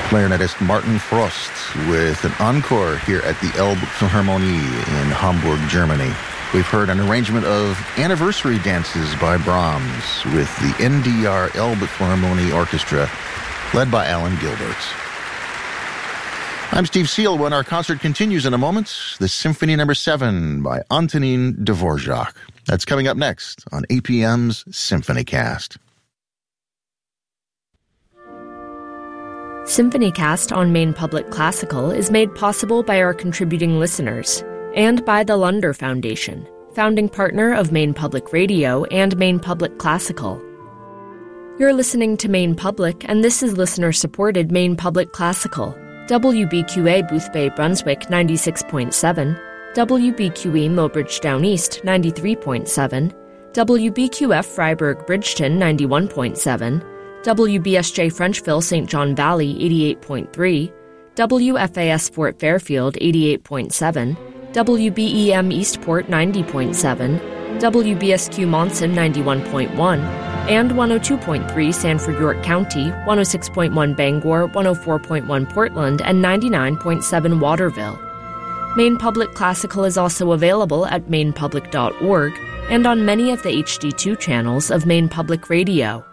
clarinetist Martin Frost with an encore here at the Elbphilharmonie in Hamburg, Germany. We've heard an arrangement of Anniversary Dances by Brahms with the NDR Elbphilharmonie Orchestra, led by Alan Gilbert. I'm Steve Seal. When our concert continues in a moment, the Symphony No. 7 by Antonin Dvorak. That's coming up next on APM's SymphonyCast. SymphonyCast on Maine Public Classical is made possible by our contributing listeners and by the Lunder Foundation, founding partner of Maine Public Radio and Maine Public Classical. You're listening to Maine Public, and this is listener-supported Maine Public Classical. WBQA Boothbay Brunswick 96.7, WBQE Millbridge Down East 93.7, WBQF Freiburg Bridgeton 91.7, WBSJ Frenchville St. John Valley 88.3, WFAS Fort Fairfield 88.7, WBEM Eastport 90.7, WBSQ Monson 91.1, and 102.3 Sanford York County, 106.1 Bangor, 104.1 Portland, and 99.7 Waterville. Maine Public Classical is also available at mainepublic.org and on many of the HD2 channels of Maine Public Radio.